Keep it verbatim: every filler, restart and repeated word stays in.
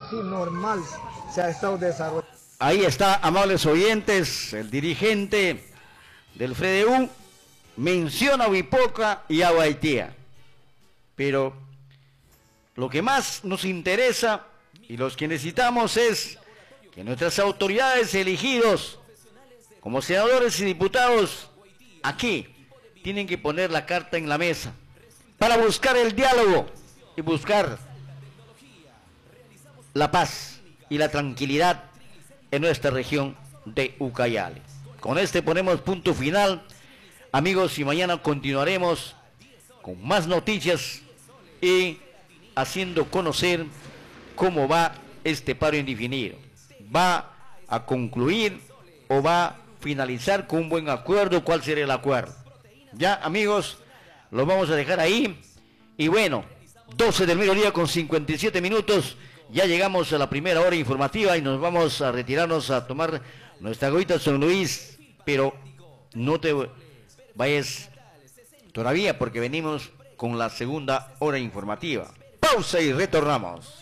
sí, normal se ha estado desarrollando. Ahí está, amables oyentes, el dirigente del F D U menciona a Huipoca y a Guaitía. Pero lo que más nos interesa y los que necesitamos es que nuestras autoridades elegidos como senadores y diputados aquí tienen que poner la carta en la mesa para buscar el diálogo y buscar la paz y la tranquilidad en nuestra región de Ucayali. Con este ponemos punto final, amigos, y mañana continuaremos con más noticias y haciendo conocer cómo va este paro indefinido. ¿Va a concluir o va a finalizar con un buen acuerdo? ¿Cuál será el acuerdo? Ya, amigos, lo vamos a dejar ahí. Y bueno, doce del mediodía con cincuenta y siete minutos. Ya llegamos a la primera hora informativa y nos vamos a retirarnos a tomar nuestra agüita San Luis. Pero no te vayas todavía porque venimos con la segunda hora informativa. Pausa y retornamos.